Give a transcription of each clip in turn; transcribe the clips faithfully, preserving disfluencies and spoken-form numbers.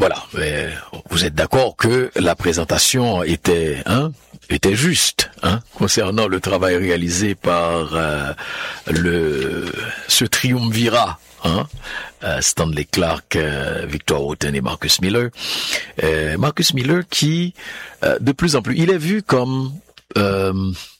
Voilà, mais vous êtes d'accord que la présentation était, hein, était juste, hein, concernant le travail réalisé par euh, le ce triumvirat, hein, euh, Stanley Clarke, euh, Victor Houghton et Marcus Miller. Euh, Marcus Miller qui, euh, de plus en plus, il est vu comme euh,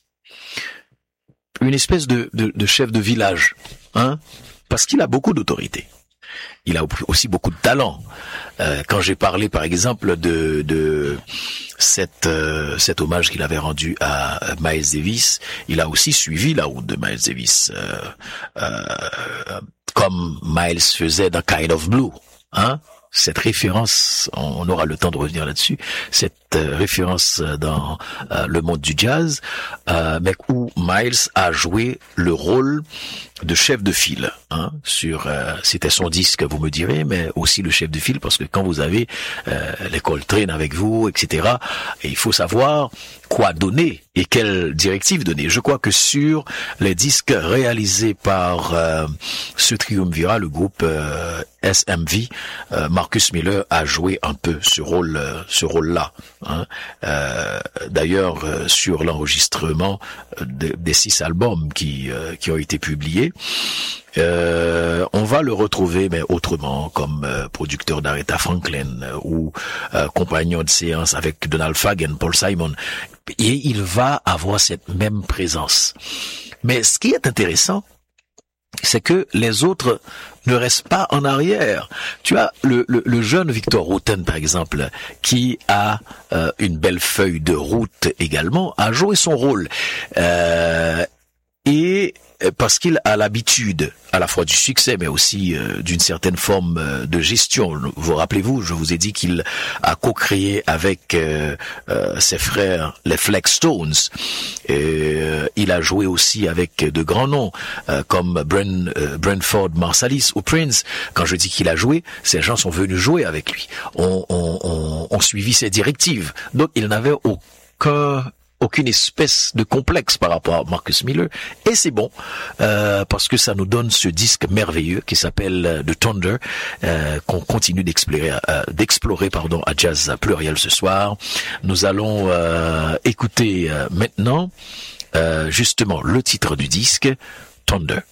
une espèce de, de, de chef de village, hein, parce qu'il a beaucoup d'autorité. Il a aussi beaucoup de talent. Euh, quand j'ai parlé, par exemple, de, de cette, euh, cet hommage qu'il avait rendu à Miles Davis, il a aussi suivi la route de Miles Davis, euh, euh, comme Miles faisait dans Kind of Blue, hein. Cette référence, on aura le temps de revenir là-dessus, cette euh, référence dans euh, le monde du jazz, euh, mais où Miles a joué le rôle de chef de file, hein, sur, euh, c'était son disque, vous me direz, mais aussi le chef de file, parce que quand vous avez euh, les Coltrane avec vous, et cetera, et il faut savoir quoi donner et quelle directive donner. Je crois que sur les disques réalisés par euh, ce triumvirat, le groupe euh, S M V, euh, Marcus Miller a joué un peu ce rôle, euh, ce rôle-là. Hein. Euh, d'ailleurs, euh, sur l'enregistrement de, des six albums qui euh, qui ont été publiés, Euh, on va le retrouver, mais autrement, comme euh, producteur d'Aretha Franklin euh, ou euh, compagnon de séance avec Donald Fagen, Paul Simon, et il va avoir cette même présence. Mais ce qui est intéressant, c'est que les autres ne restent pas en arrière. Tu as le, le, le jeune Victor Houghton, par exemple, qui a euh, une belle feuille de route également, a joué son rôle. Euh, et parce qu'il a l'habitude à la fois du succès, mais aussi euh, d'une certaine forme euh, de gestion. Vous rappelez-vous, je vous ai dit qu'il a co-créé avec euh, euh, ses frères les Flex Stones. Et, euh, il a joué aussi avec de grands noms euh, comme Bren, euh, Branford Marsalis ou Prince. Quand je dis qu'il a joué, ces gens sont venus jouer avec lui. On, on, on, on suivi ses directives. Donc il n'avait aucun aucune espèce de complexe par rapport à Marcus Miller, et c'est bon euh, parce que ça nous donne ce disque merveilleux qui s'appelle euh, The Thunder, euh, qu'on continue d'explorer, euh, d'explorer pardon à Jazz Pluriel ce soir. Nous allons euh, écouter euh, maintenant euh, justement le titre du disque, Thunder.